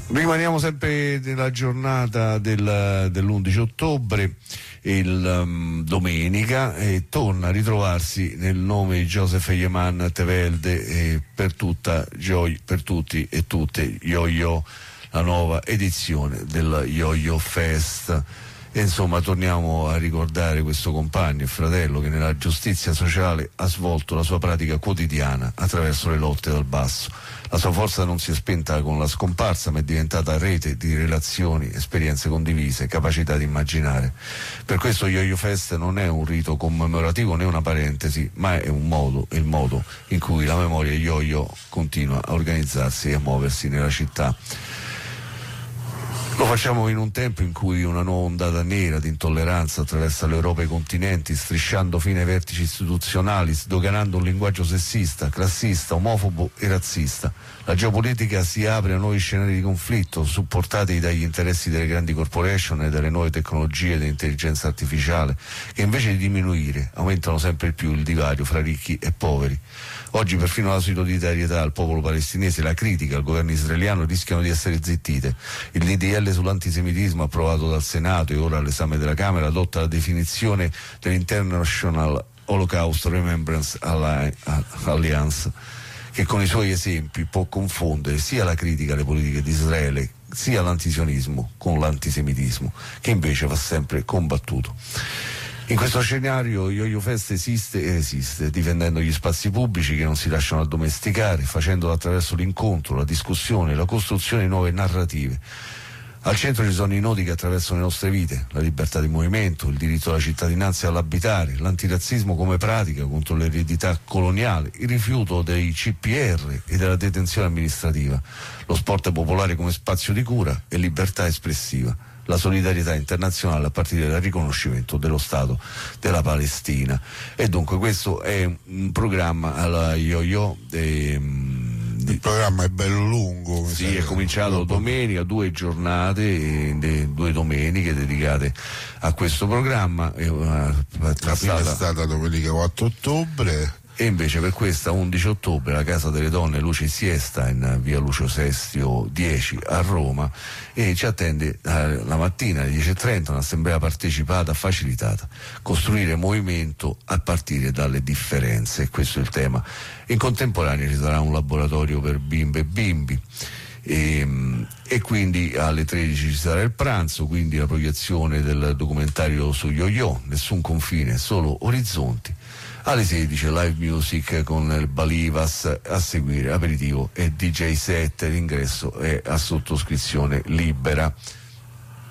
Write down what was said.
Rimaniamo sempre nella giornata dell'11 ottobre, domenica, e torna a ritrovarsi nel nome di Joseph Yeman Tevelde per tutti e tutte Yo-Yo, la nuova edizione del Yo-Yo Fest. E insomma torniamo a ricordare questo compagno e fratello che nella giustizia sociale ha svolto la sua pratica quotidiana attraverso le lotte dal basso. La sua forza non si è spenta con la scomparsa, ma è diventata rete di relazioni, esperienze condivise, capacità di immaginare. Per questo Yo-Yo Fest non è un rito commemorativo né una parentesi, ma è il modo in cui la memoria Yo-Yo continua a organizzarsi e a muoversi nella città. Lo facciamo in un tempo in cui una nuova ondata nera di intolleranza attraversa l'Europa e i continenti, strisciando fino ai vertici istituzionali, sdoganando un linguaggio sessista, classista, omofobo e razzista. La geopolitica si apre a nuovi scenari di conflitto, supportati dagli interessi delle grandi corporation e dalle nuove tecnologie dell'intelligenza artificiale, che invece di diminuire aumentano sempre più il divario fra ricchi e poveri. Oggi perfino la solidarietà al popolo palestinese e la critica al governo israeliano rischiano di essere zittite. Il DDL sull'antisemitismo approvato dal Senato e ora all'esame della Camera adotta la definizione dell'International Holocaust Remembrance Alliance, che con i suoi esempi può confondere sia la critica alle politiche di Israele sia l'antisionismo con l'antisemitismo, che invece va sempre combattuto. In questo scenario Yo-Yo Fest esiste e resiste, difendendo gli spazi pubblici che non si lasciano addomesticare, facendolo attraverso l'incontro, la discussione, la costruzione di nuove narrative. Al centro ci sono i nodi che attraversano le nostre vite: la libertà di movimento, il diritto alla cittadinanza e all'abitare, l'antirazzismo come pratica contro l'eredità coloniale, il rifiuto dei CPR e della detenzione amministrativa, lo sport popolare come spazio di cura e libertà espressiva, la solidarietà internazionale a partire dal riconoscimento dello Stato della Palestina. E dunque questo è un programma alla Yo-Yo. Il programma è bello lungo. Sì, è cominciato domenica, 2 giornate, 2 domeniche dedicate a questo programma. La prima è stata domenica 4 ottobre. E invece per questa 11 ottobre la Casa delle Donne Luce Siesta in via Lucio Sestio 10 a Roma, e ci attende la mattina alle 10:30 un'assemblea partecipata facilitata: costruire movimento a partire dalle differenze. Questo è il tema. In contemporanea ci sarà un laboratorio per bimbe e bimbi. E quindi alle 13 ci sarà il pranzo, quindi la proiezione del documentario su Yo-Yo, Nessun confine, solo orizzonti. Alle 16 live music con il Balivas, a seguire aperitivo e DJ set. L'ingresso è a sottoscrizione libera.